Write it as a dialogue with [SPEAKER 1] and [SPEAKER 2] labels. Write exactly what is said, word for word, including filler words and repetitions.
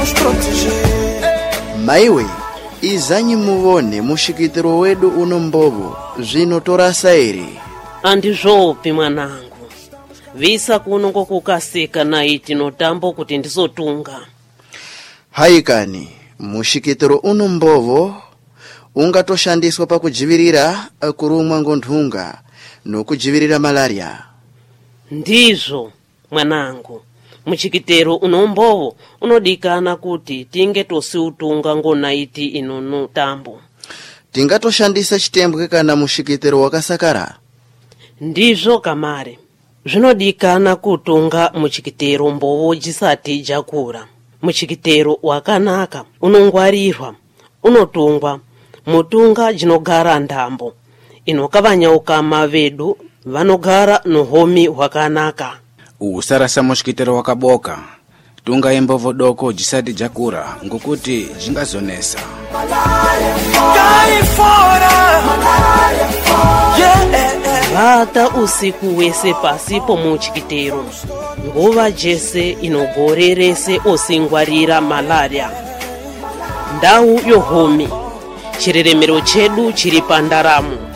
[SPEAKER 1] Maiwe, izanyi muone mushikitiro wedu uno mbovu zvino torasa ere.
[SPEAKER 2] Andizvopi mwanangu, visa kuno ngokukasika naiti notambo kuti ndizotunga.
[SPEAKER 1] Haikani, mushikitiro uno mbovu ungatoshandiswa pakujivirira kurumwa ngonthunga nokujivirira malaria.
[SPEAKER 2] Ndizvo mwanangu, muchikitero unombovo unodikana kuti tinge tosiutunga ngonaiti inono tambo.
[SPEAKER 1] Tingatoshandisa chitembwe kana mushikitero wakasakara.
[SPEAKER 2] Ndizvo kamare, zvinodikana kutunga muchikitero mbovo jisati jakura. Muchikitero wakanaka unongwarirwa, unotungwa mutunga jinogara ndambo inokavanyauka mavedu vanogara nohomi wakanaka.
[SPEAKER 3] Usarasa mushikitero wakaboka, tunga imbovo doko jisati jakura ngokuti jingazonesa.
[SPEAKER 2] Vata usiku wese pasipo muchikitero, nguva jese inogorerese osingwarira malaria. Ndau yohomi, chireremero chedu chiri pandaramu.